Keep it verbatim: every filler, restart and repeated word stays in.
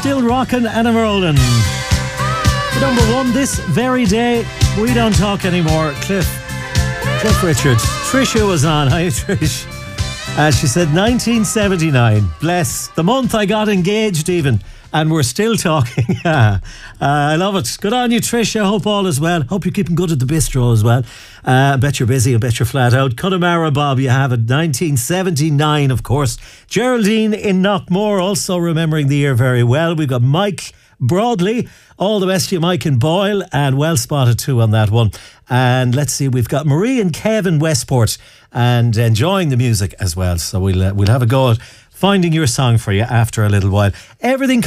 still rocking and a rolling. Number one this very day. We don't talk anymore. Cliff, Cliff Richard. Trisha was on. Hi, Trish. Uh, she said nineteen seventy-nine. Bless the month I got engaged, even, and we're still talking. uh, I love it. Good on you, Trisha. Hope all is well. Hope you're keeping good at the bistro as well. Uh, I bet you're busy. I bet you're flat out. Connemara Bob, you have it. nineteen seventy-nine, of course. Geraldine in Knockmore, also remembering the year very well. We've got Mike Broadley. All the best to you, Mike and Boyle, and well spotted too on that one. And let's see, we've got Marie and Kevin Westport, and enjoying the music as well. So we'll uh, we'll have a go at finding your song for you after a little while. Everything